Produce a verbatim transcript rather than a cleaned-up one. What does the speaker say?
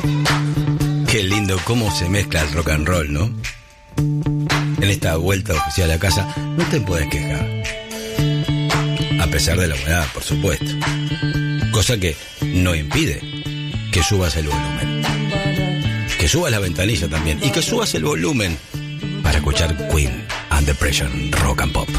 Qué lindo cómo se mezcla el rock and roll, ¿no? En esta vuelta oficial a casa no te puedes quejar. A pesar de la humedad, por supuesto. Cosa que no impide que subas el volumen. Que subas la ventanilla también. Y que subas el volumen para escuchar Queen and the Pressure Rock and Pop.